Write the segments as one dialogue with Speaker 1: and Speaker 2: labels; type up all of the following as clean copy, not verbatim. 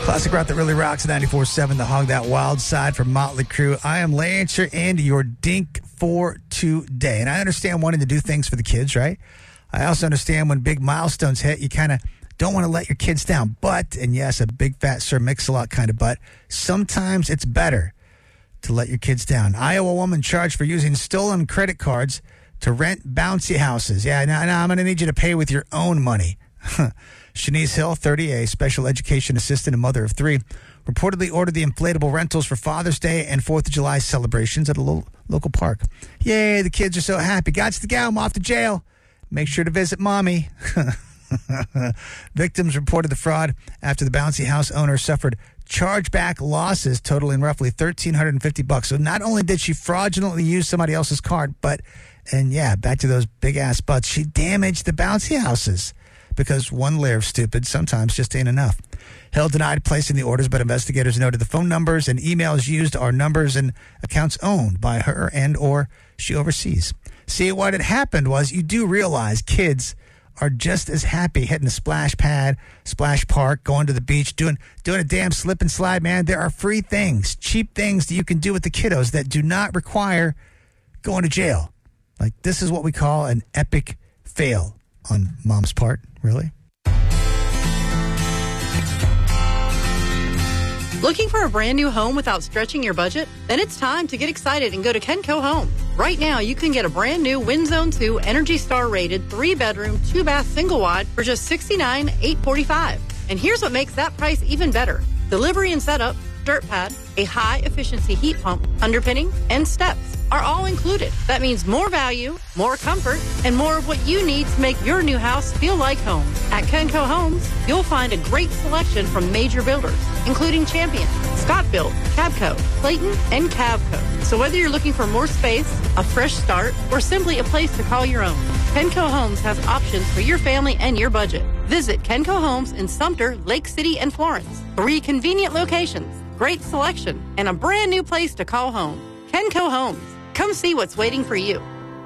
Speaker 1: Classic rock that really rocks, 94.7, the Hog That Wild Side from Motley Crue. I am Lancer and your dink for today. And I understand wanting to do things for the kids, right? I also understand when big milestones hit, you kind of don't want to let your kids down. But, and yes, a big fat Sir Mix-a-Lot kind of but, sometimes it's better to let your kids down. Iowa woman charged for using stolen credit cards to rent bouncy houses. Yeah, now I'm going to need you to pay with your own money. Shanice Hill, 30, a special education assistant and mother of three, reportedly ordered the inflatable rentals for Father's Day and 4th of July celebrations at a local park. Yay, the kids are so happy. Gots to go, I'm off to jail. Make sure to visit mommy. Victims reported the fraud after the bouncy house owner suffered chargeback losses totaling roughly $1,350. So not only did she fraudulently use somebody else's card, but, and yeah, back to those big-ass butts, she damaged the bouncy houses. Because one layer of stupid sometimes just ain't enough. Hill denied placing the orders, but investigators noted the phone numbers and emails used are numbers and accounts owned by her and or she oversees. See, what had happened was you do realize kids are just as happy hitting a splash pad, splash park, going to the beach, doing a damn slip and slide, man. There are free things, cheap things that you can do with the kiddos that do not require going to jail. Like, this is what we call an epic fail on mom's part. Really?
Speaker 2: Looking for a brand new home without stretching your budget? Then it's time to get excited and go to Kenco Homes. Right now, you can get a brand new WinZone 2 Energy Star rated 3-bedroom, 2-bath single wide for just $69,845. And here's what makes that price even better. Delivery and setup, dirt pad, a high-efficiency heat pump, underpinning, and steps are all included. That means more value, more comfort, and more of what you need to make your new house feel like home. At Kenco Homes, you'll find a great selection from major builders, including Champion, ScottBuilt, Cabco, Clayton, and Cavco. So whether you're looking for more space, a fresh start, or simply a place to call your own, Kenco Homes has options for your family and your budget. Visit Kenco Homes in Sumter, Lake City, and Florence. 3 convenient locations, great selection, and a brand new place to call home. Kenco Homes. Come see what's waiting for you.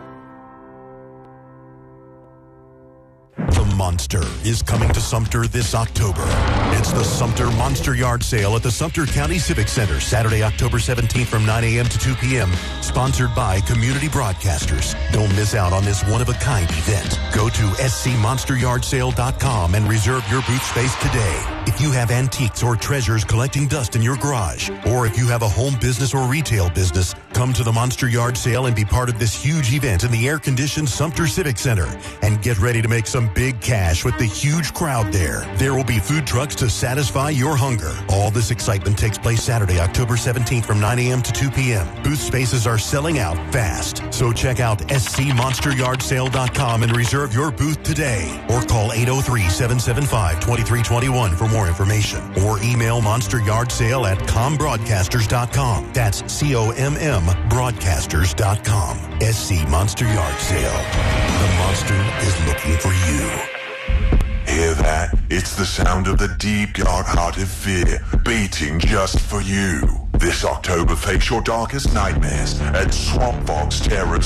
Speaker 3: The Monster is coming to Sumter this October. It's the Sumter Monster Yard Sale at the Sumter County Civic Center, Saturday, October 17th from 9 a.m. to 2 p.m., sponsored by Community Broadcasters. Don't miss out on this one-of-a-kind event. Go to scmonsteryardsale.com and reserve your booth space today. If you have antiques or treasures collecting dust in your garage, or if you have a home business or retail business, come to the Monster Yard Sale and be part of this huge event in the air-conditioned Sumter Civic Center. And get ready to make some big cash with the huge crowd there. There will be food trucks to satisfy your hunger. All this excitement takes place Saturday, October 17th from 9 a.m. to 2 p.m. Booth spaces are selling out fast. So check out scmonsteryardsale.com and reserve your booth today. Or call 803-775-2321 for more information. Or email monsteryardsale@combroadcasters.com. That's COMM broadcasters.com. SC Monster Yard Sale. The monster is looking for you.
Speaker 4: Hear that? It's the sound of the deep, dark-hearted fear beating just for you. This October, face your darkest nightmares at Swamp Fox Terror